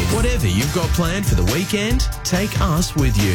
Whatever you've got planned for the weekend, take us with you.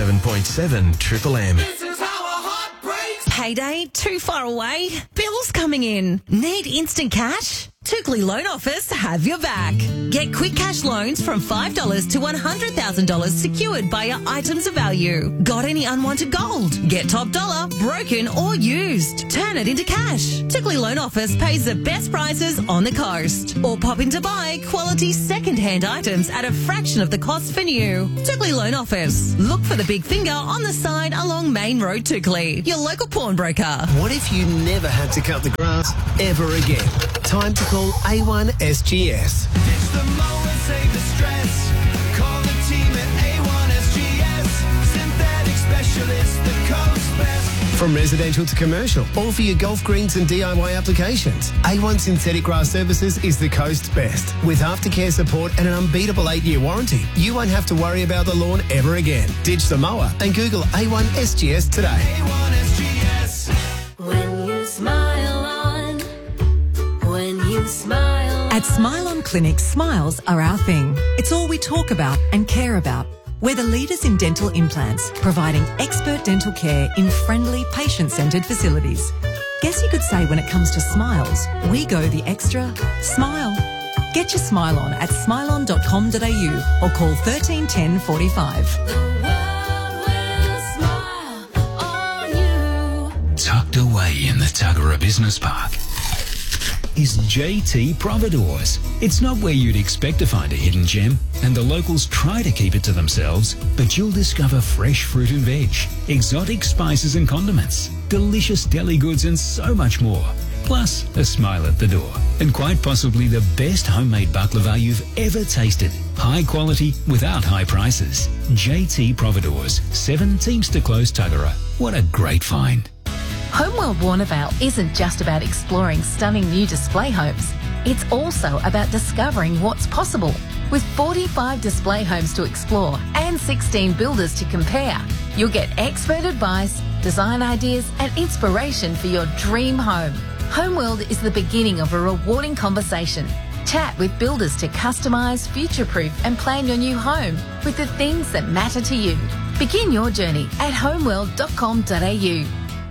107.7 Triple M. This is how a heart breaks. Payday too far away? Bills coming in? Need instant cash? Tookley Loan Office have your back. Get quick cash loans from $5 to $100,000 secured by your items of value. Got any unwanted gold? Get top dollar, broken or used. Turn it into cash. Tookley Loan Office pays the best prices on the coast. Or pop in to buy quality second-hand items at a fraction of the cost for new. Tookley Loan Office. Look for the big finger on the sign along Main Road, Tookley. Your local pawnbroker. What if you never had to cut the grass ever again? Time to call A1 SGS. Ditch the mower, save the stress. Call the team at A1 SGS. Synthetic specialist, the coast best. From residential to commercial, all for your golf greens and DIY applications. A1 Synthetic Grass Services is the coast's best. With aftercare support and an unbeatable 8-year warranty, you won't have to worry about the lawn ever again. Ditch the mower and Google A1 SGS today. A1 SGS. When you smile on, when you smile. At Smile On Clinic, smiles are our thing. It's all we talk about and care about. We're the leaders in dental implants, providing expert dental care in friendly, patient-centred facilities. Guess you could say when it comes to smiles, we go the extra smile. Get your smile on at smileon.com.au or call 1310 45. The world will smile on you. Tucked away in the Tuggerah Business Park is JT Providores. It's not where you'd expect to find a hidden gem, and the locals try to keep it to themselves, but you'll discover fresh fruit and veg, exotic spices and condiments, delicious deli goods and so much more. Plus, a smile at the door. And quite possibly the best homemade baklava you've ever tasted. High quality without high prices. JT Providores, 7 Teamster Close, Tuggerah. What a great find. Homeworld Warnervale isn't just about exploring stunning new display homes. It's also about discovering what's possible. With 45 display homes to explore and 16 builders to compare, you'll get expert advice, design ideas and inspiration for your dream home. Homeworld is the beginning of a rewarding conversation. Chat with builders to customise, future-proof and plan your new home with the things that matter to you. Begin your journey at homeworld.com.au.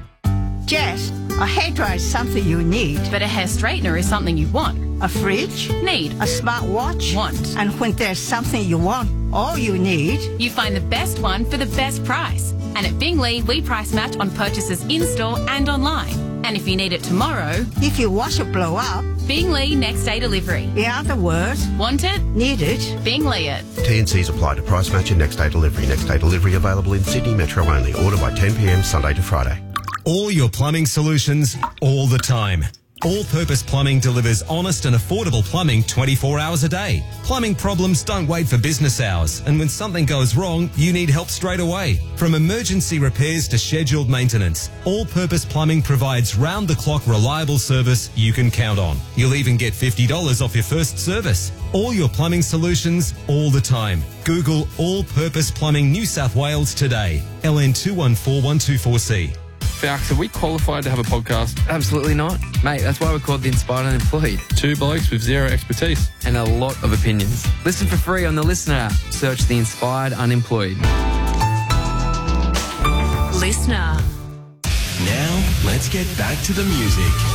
Jess, a hairdryer is something you need. But a hair straightener is something you want. A fridge? Need. A smartwatch? Want. And when there's something you want, all you need... You find the best one for the best price. And at Bingley, we price match on purchases in-store and online. And if you need it tomorrow... If your washer blow up... Bingley next day delivery. In other words... Want it? Need it? Bingley it. T&Cs apply to price match and next day delivery. Next day delivery available in Sydney Metro only. Order by 10 p.m. Sunday to Friday. All your plumbing solutions, all the time. All-Purpose Plumbing delivers honest and affordable plumbing 24 hours a day. Plumbing problems don't wait for business hours, and when something goes wrong, you need help straight away. From emergency repairs to scheduled maintenance, All-Purpose Plumbing provides round-the-clock reliable service you can count on. You'll even get $50 off your first service. All your plumbing solutions, all the time. Google All-Purpose Plumbing New South Wales today. LN 214124C. Falks, are we qualified to have a podcast? Absolutely not. Mate, that's why we're called The Inspired Unemployed. 2 blokes with zero expertise. And a lot of opinions. Listen for free on the Listener app. Search The Inspired Unemployed. Listener. Now, let's get back to the music.